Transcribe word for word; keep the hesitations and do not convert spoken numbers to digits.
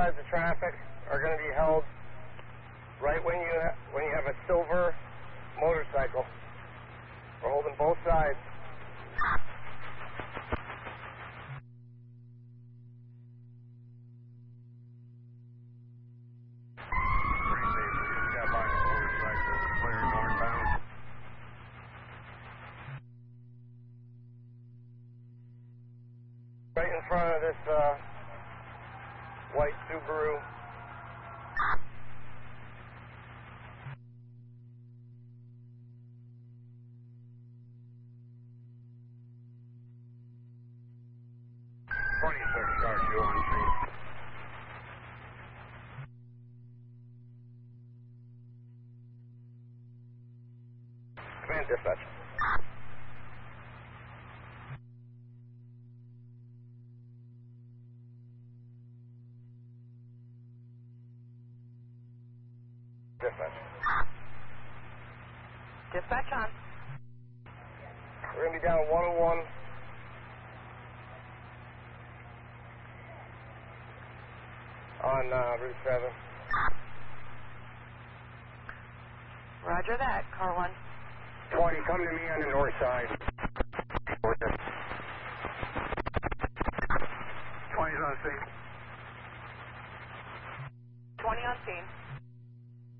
sides of traffic are going to be held right when you ha when you have a silver motorcycle. We're holding both sides. Right in front of this uh, white Subaru. twenty-six car two on scene. Command dispatch. Dispatch. Dispatch on. We're going to be down one oh one. On uh, Route seven. Roger that, car one. twenty, come to me on the north side.